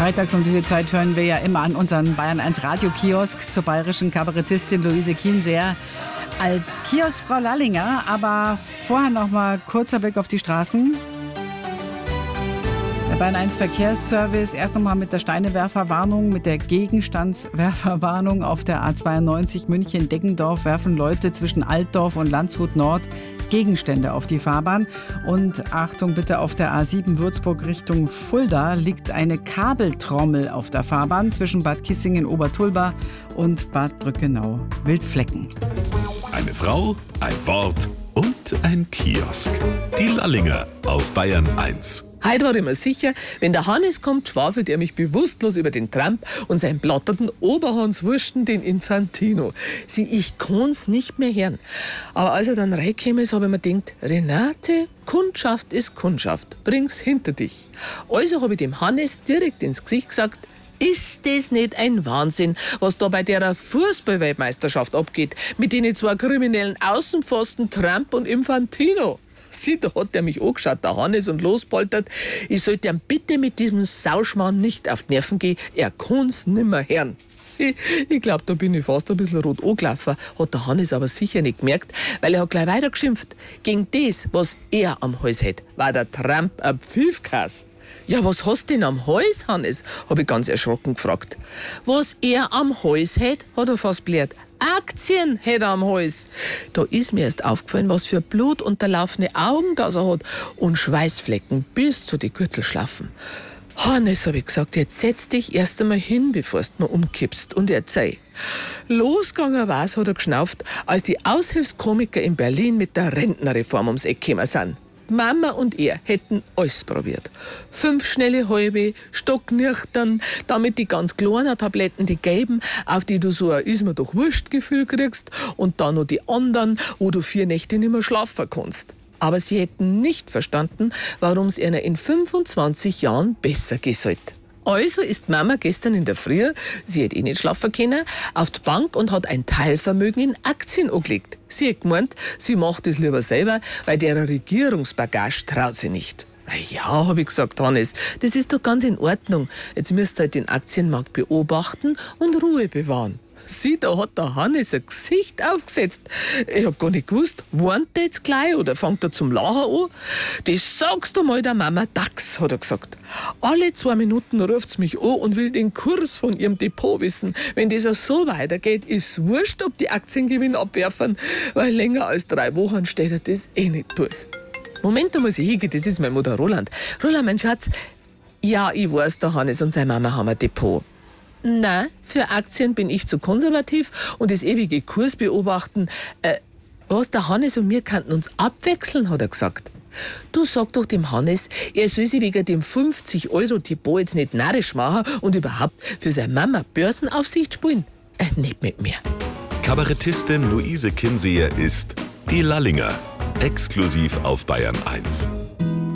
Freitags um diese Zeit hören wir ja immer an unseren Bayern 1 Radiokiosk zur bayerischen Kabarettistin Luise Kienseer als Kioskfrau Lallinger. Aber vorher noch mal kurzer Blick auf die Straßen. Der Bayern 1 Verkehrsservice erst noch mal mit der Steinewerferwarnung, mit der Gegenstandswerferwarnung auf der A92 München-Deggendorf werfen Leute zwischen Altdorf und Landshut Nord Gegenstände auf die Fahrbahn. Und Achtung bitte, auf der A7 Würzburg Richtung Fulda liegt eine Kabeltrommel auf der Fahrbahn zwischen Bad Kissingen-Obertulba und Bad Brückenau. Wildflecken. Eine Frau, ein Wort und ein Kiosk. Die Lallinger auf Bayern 1. Heute war ich mir sicher, wenn der Hannes kommt, schwafelt er mich bewusstlos über den Tramp und seinen blatterten Oberhans Wursten, den Infantino. Ich kann's nicht mehr hören. Aber als er dann reingekommen ist, habe ich mir gedacht, Renate, Kundschaft ist Kundschaft, bring's hinter dich. Also habe ich dem Hannes direkt ins Gesicht gesagt, ist das nicht ein Wahnsinn, was da bei der Fußball-Weltmeisterschaft abgeht, mit den zwei kriminellen Außenpfosten Trump und Infantino? Da hat der mich angeschaut, der Hannes, und lospoltert, ich sollte ihm bitte mit diesem Sauschmarrn nicht auf die Nerven gehen, er kann's nimmer hören. Ich glaube, da bin ich fast ein bisschen rot angelaufen, hat der Hannes aber sicher nicht gemerkt, weil er hat gleich weiter geschimpft. Gegen das, was er am Hals hat, war der Trump ein Pfiffkas. Ja, was hast du denn am Hals, Hannes? Habe ich ganz erschrocken gefragt. Was er am Hals hat er fast blärt. Aktien hat er am Hals. Da ist mir erst aufgefallen, was für blutunterlaufene Augen das er hat und Schweißflecken bis zu die Gürtelschlafen. Hannes, habe ich gesagt, jetzt setz dich erst einmal hin, bevor du mir umkippst und erzähl. Losgegangen war's, hat er geschnauft, als die Aushilfskomiker in Berlin mit der Rentenreform ums Eck gekommen sind. Mama und er hätten alles probiert. 5 schnelle Halbe, stocknüchtern, damit die ganz kleinen Tabletten, die gelben, auf die du so ein Ist-mir-doch-wurscht-Gefühl kriegst, und dann noch die anderen, wo du 4 Nächte nicht mehr schlafen kannst. Aber sie hätten nicht verstanden, warum es ihnen in 25 Jahren besser gehen sollte. Also ist Mama gestern in der Früh, sie hätte nicht schlafen können, auf die Bank und hat ein Teilvermögen in Aktien angelegt. Sie hat gemeint, sie macht es lieber selber, weil der Regierungsbagage traut sie nicht. Na ja, habe ich gesagt, Hannes, das ist doch ganz in Ordnung. Jetzt müsst ihr halt den Aktienmarkt beobachten und Ruhe bewahren. Da hat der Hannes ein Gesicht aufgesetzt. Ich hab gar nicht gewusst, warnt er jetzt gleich oder fängt er zum Lachen an? Das sagst du mal der Mama Dax, hat er gesagt. Alle 2 Minuten ruft's mich an und will den Kurs von ihrem Depot wissen. Wenn das so weitergeht, ist wurscht, ob die Aktiengewinn abwerfen, weil länger als 3 Wochen steht er das eh nicht durch. Moment, da muss ich hingehen, das ist meine Mutter Roland. Roland, mein Schatz, ja, ich weiß, der Hannes und seine Mama haben ein Depot. Nein, für Aktien bin ich zu konservativ und das ewige Kurs beobachten. Was, der Hannes und wir könnten uns abwechseln, hat er gesagt. Du sag doch dem Hannes, er soll sich wegen dem 50-Euro-Depot jetzt nicht narrisch machen und überhaupt für seine Mama Börsenaufsicht spielen. Nicht mit mir. Kabarettistin Luise Kienseer ist die Lallinger, exklusiv auf Bayern 1.